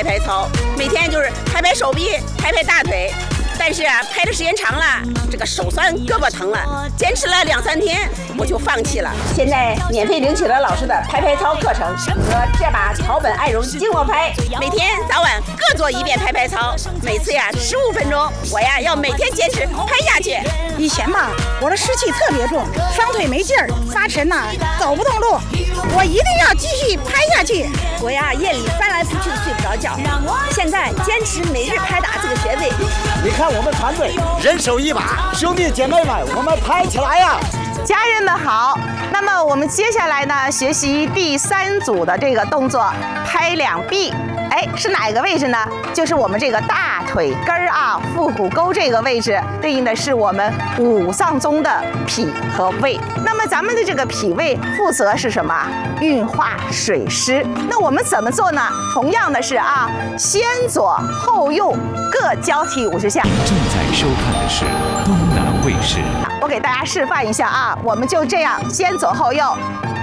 拍拍操，每天就是拍拍手臂，拍拍大腿。但是啊，拍的时间长了，这个手酸胳膊疼了，坚持了2、3天，我就放弃了。现在免费领取了老师的拍拍操课程和这把草本爱绒经络拍，每天早晚各做1遍拍拍操，每次呀15分钟，我呀要每天坚持拍下去。 以前吧，我的湿气特别重，双腿没劲儿，发沉呐，走不动路，我一定要继续拍下去。 我呀夜里翻来覆去的睡不着觉，现在坚持每日拍打这个穴位。 你看我们团队人手一把，兄弟姐妹们，我们拍起来呀！ 家人们好，那么我们接下来呢，学习第3组的这个动作，拍两臂。哎，是哪个位置呢？就是我们这个大腿根儿啊，腹股沟这个位置，对应的是我们5脏中的脾和胃。那么咱们的这个脾胃负责是什么？运化水湿。那我们怎么做呢？同样的是啊，先左后右各交替50下。 正在收看的是东南卫视。 我给大家示范一下啊，我们就这样先左后右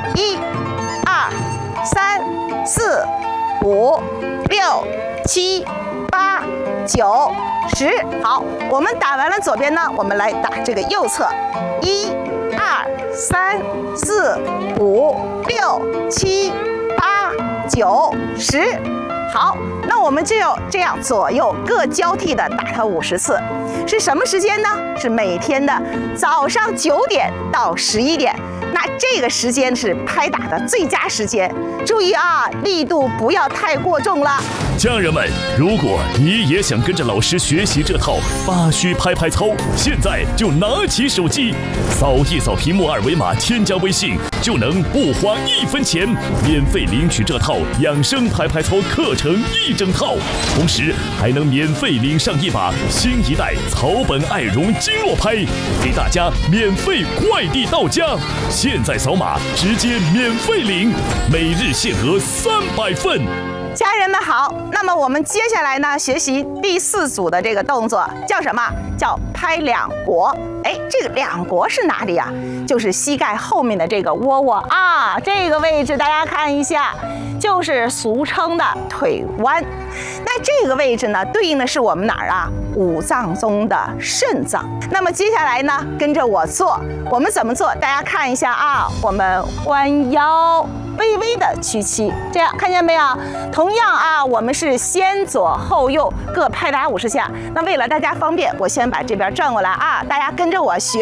，1、2、3、4、5、6、7、8、9、10。好，我们打完了左边呢，我们来打这个右侧，1、2、3、4、5、6、7、8、9、10。好，那我们就这样左右各交替的打它50次，是什么时间呢？是每天的早上9点到11点。那这个时间是拍打的最佳时间，注意啊，力度不要太过重了。 家人们，如果你也想跟着老师学习这套8虚拍拍操，现在就拿起手机，扫一扫屏幕2维码，添加微信，就能不花1分钱，免费领取这套养生拍拍操课程1整套，同时还能免费领上一把新一代草本爱绒经络拍，给大家免费快递到家。现在扫码直接免费领，每日限额300份。 家人们好，那么我们接下来呢，学习第4组的这个动作，叫什么？叫拍两国。哎，这个两国是哪里啊？就是膝盖后面的这个窝窝啊，这个位置大家看一下，就是俗称的腿弯。那这个位置呢，对应的是我们哪儿啊？5脏中的肾脏。那么接下来呢，跟着我做，我们怎么做？大家看一下啊，我们弯腰，微微的屈膝，这样看见没有？同样啊，我们是先左后右各拍打50下。那为了大家方便，我先把这边转过来啊，大家跟着我学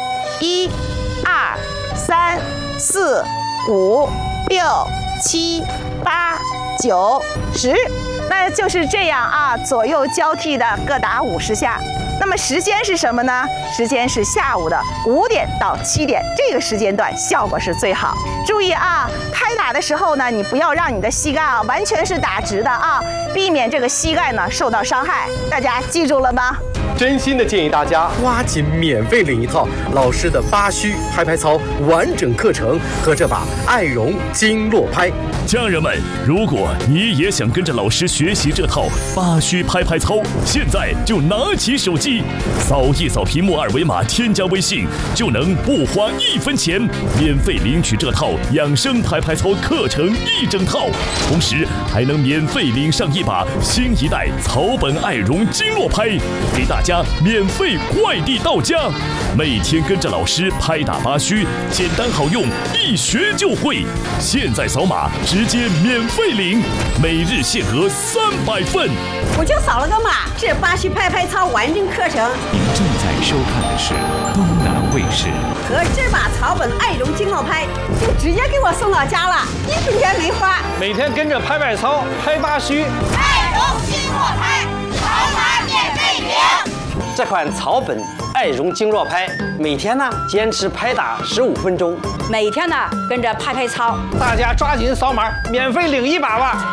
，1、2、3、4、5、6、7、8、9、10。那就是这样啊，左右交替的各打50下。那么时间是什么呢？时间是下午的5点到7点，这个时间段效果是最好。注意啊，拍打的时候呢，你不要让你的膝盖啊完全是打直的啊，避免这个膝盖呢受到伤害。大家记住了吗？ 真心的建议大家抓紧免费领一套老师的8虚拍拍操完整课程和这把爱绒经络拍。 家人们，如果你也想跟着老师学习这套8虚拍拍操，现在就拿起手机，扫一扫屏幕2维码，添加微信，就能不花1分钱，免费领取这套养生拍拍操课程1整套，同时还能免费领上一把新一代草本爱绒经络拍，给大家免费快递到家。每天跟着老师拍打8虚，简单好用，一学就会。现在扫码直接免费领，每日限额300份。 我就扫了个码，这8虚拍拍操完整课程。 您正在收看的是东南卫视。 和这把草本爱绒经络拍，就直接给我送到家了，1分钱没花。 每天跟着拍拍操，拍8虚， 爱绒经络拍，扫码免费领。 这款草本爱绒经络拍，每天呢坚持拍打15分钟， 每天呢跟着拍拍操， 大家抓紧扫码，免费领一把吧。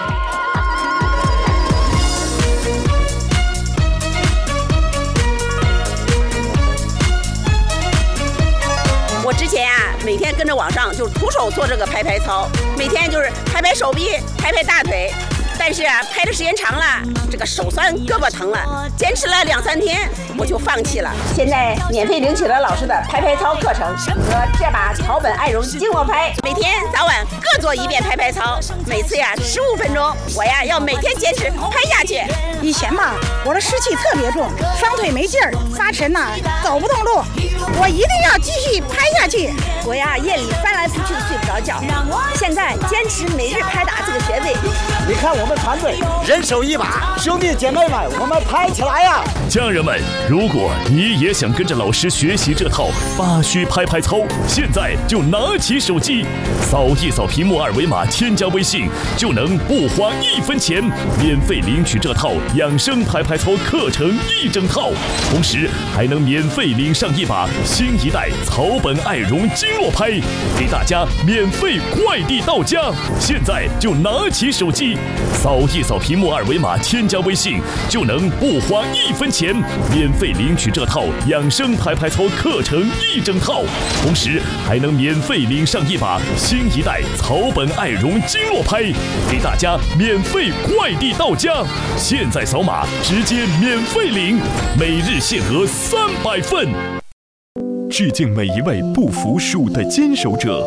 我之前啊，每天跟着网上就徒手做这个拍拍操，每天就是拍拍手臂，拍拍大腿。但但是拍的时间长了，这个手酸胳膊疼了，坚持了2、3天我就放弃了。现在免费领取了老师的拍拍操课程和这把草本爱绒经络拍，每天早晚各做1遍拍拍操，每次15分钟，我要每天坚持拍下去。 以前吧，我的湿气特别重，双腿没劲儿，发沉走不动路，我一定要继续拍下去。 我夜里翻来覆去的睡不着觉，现在坚持每日拍打这个穴位。 你看我们团队人手一把，兄弟姐妹们，我们拍起来呀！ 家人们，如果你也想跟着老师学习这套8虚拍拍操，现在就拿起手机，扫一扫屏幕2维码，添加微信，就能不花1分钱，免费领取这套养生拍拍操课程1整套，同时还能免费领上一把新一代草本爱绒经络拍，给大家免费快递到家。现在就拿起手机，扫一扫屏幕2维码，添加微信，就能不花1分钱，免费领取这套养生拍拍操课程1整套，同时还能免费领上一把新一代草本爱绒经络拍，给大家免费快递到家。现在扫码直接免费领，每日限额300份。 致敬每一位不服输的坚守者，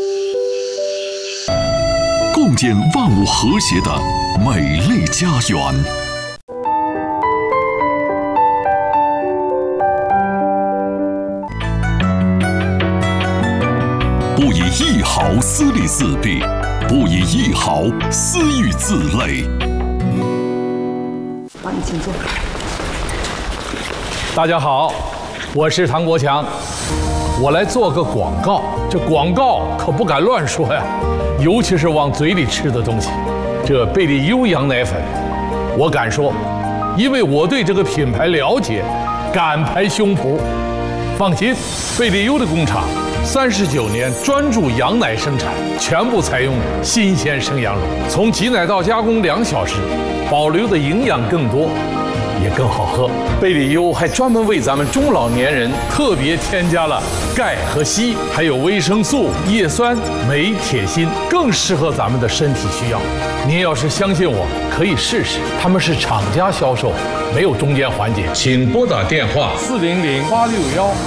共建万物和谐的美丽家园。不以1毫私利自弊，不以1毫私欲自累。 帮你请坐。 大家好，我是唐国强，我来做个广告。这广告可不敢乱说呀，尤其是往嘴里吃的东西。这贝利优羊奶粉，我敢说，因为我对这个品牌了解，敢拍胸脯。放心，贝利优的工厂39年专注羊奶生产，全部采用新鲜生羊乳，从挤奶到加工2小时，保留的营养更多，也更好喝。贝利优还专门为咱们中老年人特别添加了钙和硒，还有维生素、叶酸、镁、铁、锌，更适合咱们的身体需要。您要是相信我，可以试试。他们是厂家销售，没有中间环节。请拨打电话400-861。